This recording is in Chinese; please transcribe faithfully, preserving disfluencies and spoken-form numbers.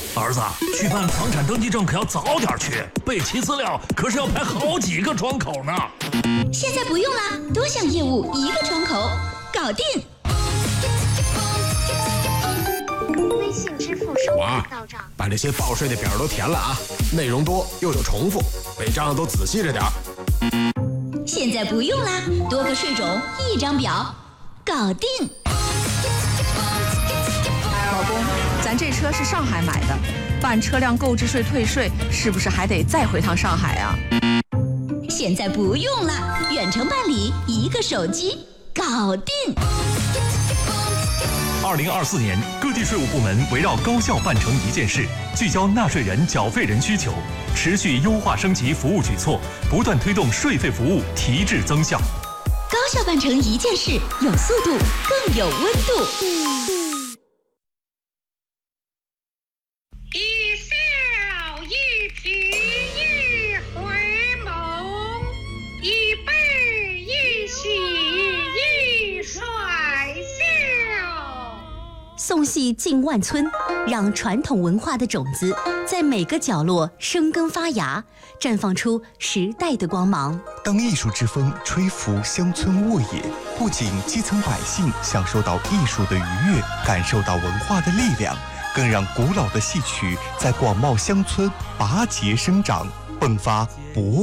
儿子，去办房产登记证可要早点去，备齐资料可是要排好几个窗口呢。 现在不用啦，多项业务一个窗口，搞定。 微信支付收款到账。 把这些报税的表都填了啊，内容多又有重复，每张都仔细着点。 现在不用啦，多个税种一张表，搞定。 老公，咱这车是上海买的，办车辆购置税退税是不是还得再回趟上海啊？ 现在不用啦，远程办理，一个手机，搞定。 二零二四年，各地税务部门围绕高效办成一件事，聚焦纳税人、缴费人需求，持续优化升级服务举措，不断推动税费服务提质增效。 高效办成一件事，有速度，更有温度。 一笑一颦一回眸，一悲一喜一甩笑。 送戏进万村，让传统文化的种子在每个角落生根发芽，绽放出时代的光芒。 当艺术之风吹拂乡村沃野，不仅基层百姓享受到艺术的愉悦，感受到文化的力量，更让古老的戏曲在广袤乡村拔节生长，迸发博